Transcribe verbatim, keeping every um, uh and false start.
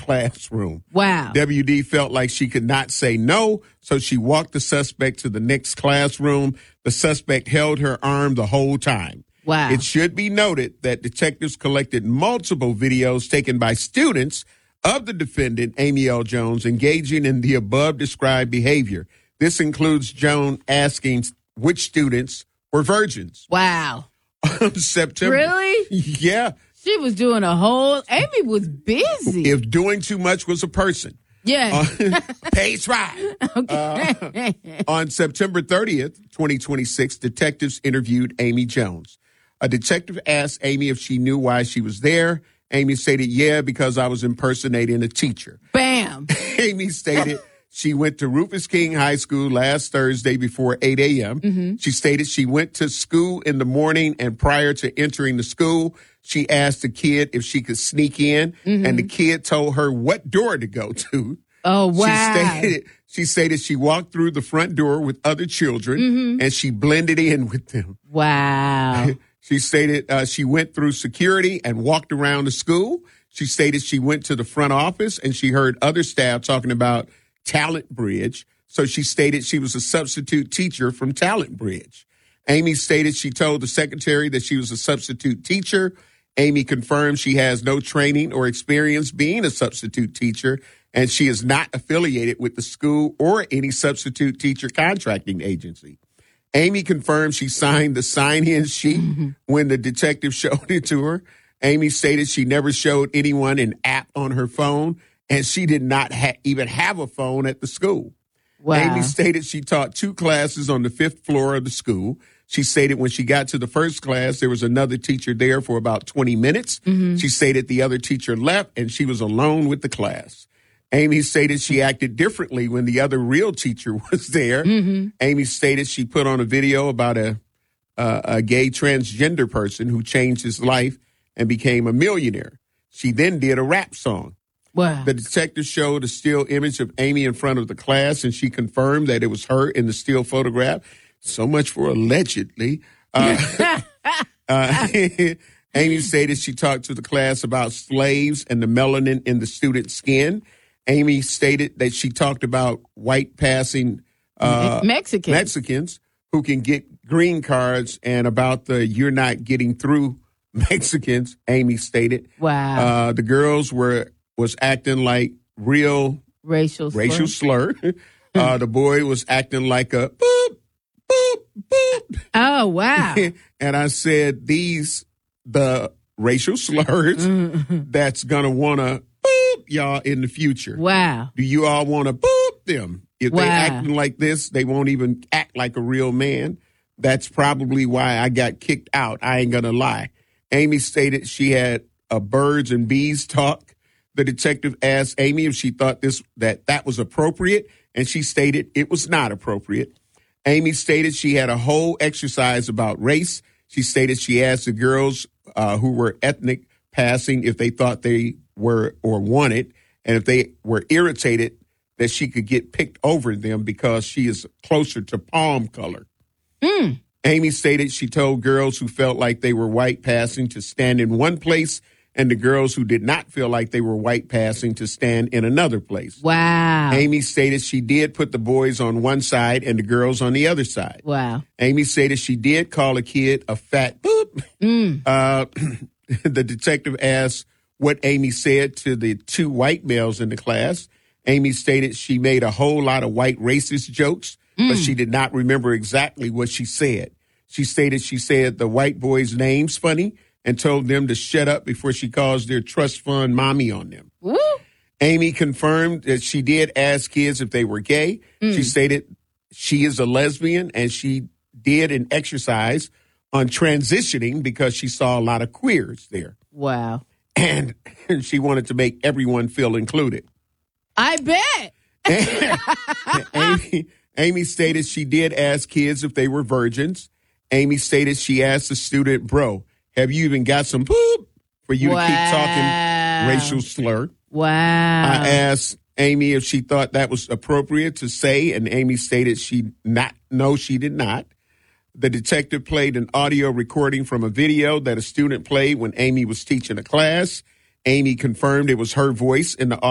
classroom. Wow. W D felt like she could not say no, so she walked the suspect to the next classroom. The suspect held her arm the whole time. Wow. It should be noted that detectives collected multiple videos taken by students of the defendant, Amy L. Jones, engaging in the above-described behavior. This includes Joan asking which students were virgins. Wow. September. Really? Yeah. She was doing a whole, Amy was busy. If doing too much was a person. Yeah. Uh, page five. Okay. Uh, on September thirtieth, twenty twenty-six, detectives interviewed Amy Jones. A detective asked Amy if she knew why she was there. Amy stated, yeah, because I was impersonating a teacher. Bam. Amy stated she went to Rufus King High School last Thursday before eight a.m. Mm-hmm. She stated she went to school in the morning, and prior to entering the school, she asked the kid if she could sneak in, mm-hmm. and the kid told her what door to go to. Oh, wow. She stated, she stated she walked through the front door with other children, mm-hmm. and she blended in with them. Wow. She stated uh, she went through security and walked around the school. She stated she went to the front office, and she heard other staff talking about Talent Bridge. So she stated she was a substitute teacher from Talent Bridge. Amy stated she told the secretary that she was a substitute teacher. Amy confirmed she has no training or experience being a substitute teacher, and she is not affiliated with the school or any substitute teacher contracting agency. Amy confirmed she signed the sign-in sheet mm-hmm. when the detective showed it to her. Amy stated she never showed anyone an app on her phone, and she did not ha- even have a phone at the school. Wow. Amy stated she taught two classes on the fifth floor of the school. She stated when she got to the first class, there was another teacher there for about twenty minutes. Mm-hmm. She stated the other teacher left, and she was alone with the class. Amy stated she acted differently when the other real teacher was there. Mm-hmm. Amy stated she put on a video about a, uh, a gay transgender person who changed his life and became a millionaire. She then did a rap song. Wow. The detective showed a still image of Amy in front of the class, and she confirmed that it was her in the still photograph. So much for allegedly. Uh, uh, Amy stated she talked to the class about slaves and the melanin in the student's skin. Amy stated that she talked about white passing uh, Mexicans. Mexicans who can get green cards, and about the you're not getting through Mexicans, Amy stated. Wow. Uh, the girls were was acting like real racial slur. Racial slur. uh, the boy was acting like a boop, boop, boop. Oh, wow. And I said, these, the racial slurs mm-hmm. that's going to want to boop y'all in the future. Wow. Do you all want to boop them? If wow. they acting like this, they won't even act like a real man. That's probably why I got kicked out. I ain't going to lie. Amy stated she had a birds and bees talk. The detective asked Amy if she thought this that that was appropriate, and she stated it was not appropriate. Amy stated she had a whole exercise about race. She stated she asked the girls uh, who were ethnic passing if they thought they were or wanted, and if they were irritated that she could get picked over them because she is closer to palm color. Mm. Amy stated she told girls who felt like they were white passing to stand in one place, and the girls who did not feel like they were white passing to stand in another place. Wow. Amy stated she did put the boys on one side and the girls on the other side. Wow. Amy stated she did call a kid a fat boop. Mm. Uh, the detective asked what Amy said to the two white males in the class. Amy stated she made a whole lot of white racist jokes, mm. but she did not remember exactly what she said. She stated she said the white boys' names funny and told them to shut up before she calls their trust fund mommy on them. Woo. Amy confirmed that she did ask kids if they were gay. Mm. She stated she is a lesbian, and she did an exercise on transitioning because she saw a lot of queers there. Wow. And she wanted to make everyone feel included. I bet. Amy, Amy stated she did ask kids if they were virgins. Amy stated she asked the student, bro, have you even got some poop for you wow. to keep talking racial slur? Wow. I asked Amy if she thought that was appropriate to say, and Amy stated she not, no, she did not. The detective played an audio recording from a video that a student played when Amy was teaching a class. Amy confirmed it was her voice in the